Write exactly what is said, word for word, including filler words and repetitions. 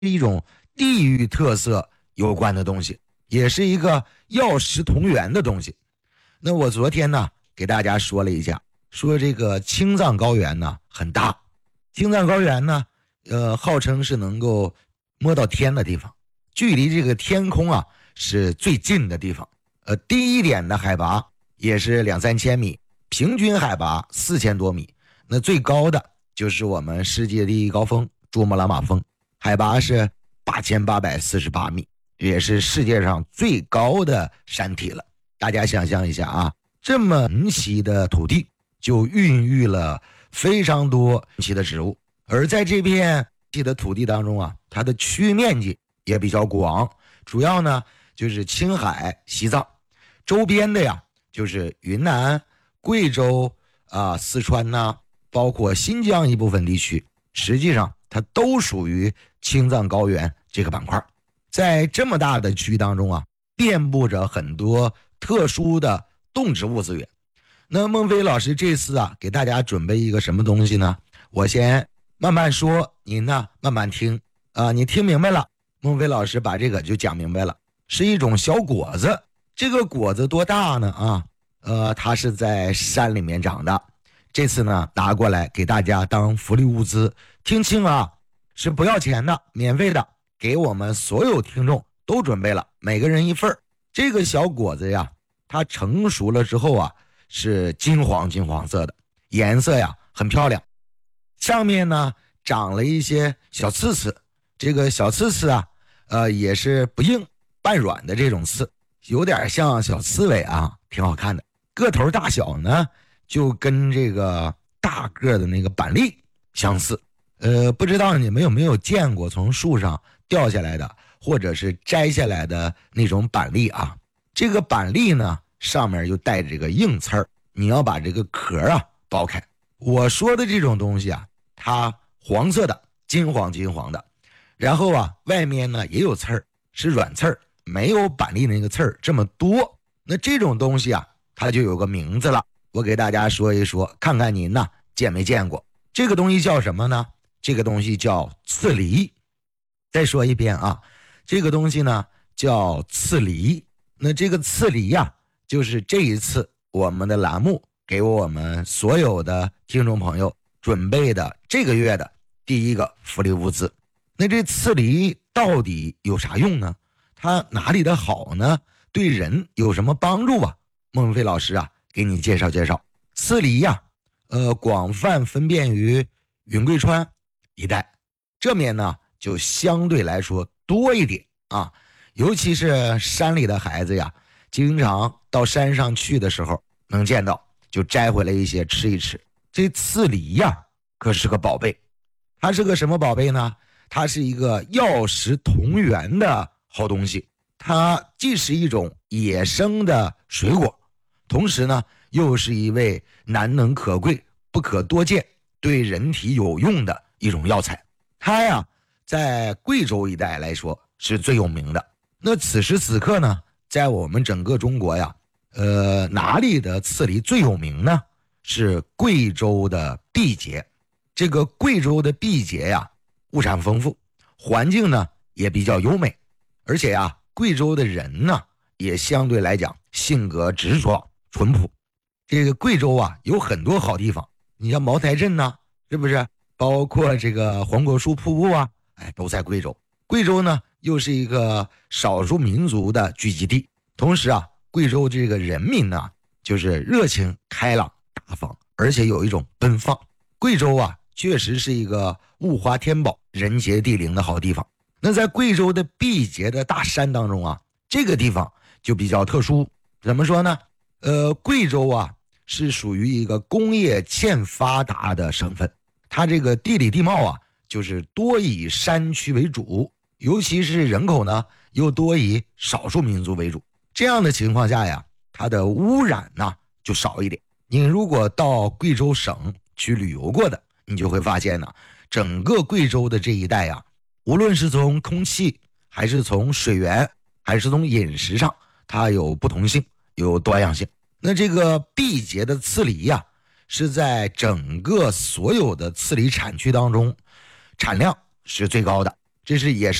一种地域特色有关的东西，也是一个药食同源的东西。那我昨天呢给大家说了一下，说这个青藏高原呢很大，青藏高原呢呃号称是能够摸到天的地方，距离这个天空啊是最近的地方。呃低一点的海拔也是两三千米，平均海拔四千多米。那最高的就是我们世界第一高峰珠穆朗玛峰，海拔是八千八百四十八米，也是世界上最高的山体了。大家想象一下啊，这么神奇的土地就孕育了非常多神奇的植物，而在这片神奇的土地当中啊，它的区域面积也比较广，主要呢就是青海、西藏，周边的呀就是云南、贵州啊、四川呐、啊，包括新疆一部分地区，实际上它都属于青藏高原这个板块。在这么大的区域当中啊，遍布着很多特殊的动植物资源。那孟非老师这次啊给大家准备一个什么东西呢？我先慢慢说，您呢慢慢听啊，你听明白了，孟非老师把这个就讲明白了，是一种小果子。这个果子多大呢？啊，呃，它是在山里面长的。这次呢拿过来给大家当福利物资，听清啊，是不要钱的，免费的，给我们所有听众都准备了，每个人一份。这个小果子呀，它成熟了之后啊，是金黄金黄色的，颜色呀很漂亮，上面呢长了一些小刺刺，这个小刺刺啊，呃，也是不硬半软的这种刺，有点像小刺猬啊，挺好看的。个头大小呢，就跟这个大个的那个板栗相似。呃，不知道你们有没有见过从树上掉下来的，或者是摘下来的那种板栗啊？这个板栗呢，上面又带着这个硬刺儿，你要把这个壳啊剥开。我说的这种东西啊，它黄色的，金黄金黄的，然后啊，外面呢也有刺儿，是软刺儿，没有板栗那个刺儿这么多。那这种东西啊，它就有个名字了，我给大家说一说，看看您呢见没见过。这个东西叫什么呢？这个东西叫刺梨。再说一遍啊，这个东西呢叫刺梨。那这个刺梨呀、啊，就是这一次我们的栏目给我们所有的听众朋友准备的这个月的第一个福利物资。那这刺梨到底有啥用呢？它哪里的好呢？对人有什么帮助啊？孟非老师啊给你介绍介绍。刺梨呀、啊，呃，广泛分辨于云贵川一带，这面呢就相对来说多一点啊，尤其是山里的孩子呀，经常到山上去的时候能见到，就摘回来一些吃一吃。这刺梨呀可是个宝贝，它是个什么宝贝呢？它是一个药食同源的好东西，它既是一种野生的水果，同时呢又是一味难能可贵、不可多见、对人体有用的一种药材。它呀在贵州一带来说是最有名的。那此时此刻呢，在我们整个中国呀，呃，哪里的刺梨最有名呢？是贵州的毕节。这个贵州的毕节呀，物产丰富，环境呢也比较优美，而且呀，贵州的人呢也相对来讲性格直爽淳朴。这个贵州啊有很多好地方，你像茅台镇呢，是不是？包括这个黄果树瀑布啊，哎，都在贵州。贵州呢又是一个少数民族的聚集地，同时啊，贵州这个人民呢就是热情开朗大方，而且有一种奔放。贵州啊确实是一个物华天宝、人杰地灵的好地方。那在贵州的毕节的大山当中啊，这个地方就比较特殊。怎么说呢？呃，贵州啊是属于一个工业欠发达的省份，它这个地理地貌啊就是多以山区为主，尤其是人口呢又多以少数民族为主。这样的情况下呀，它的污染呢就少一点。你如果到贵州省去旅游过的，你就会发现呢，整个贵州的这一带呀，无论是从空气还是从水源还是从饮食上，它有不同性，有多样性。那这个毕节的刺梨呀，是在整个所有的刺梨产区当中产量是最高的， 这是也是。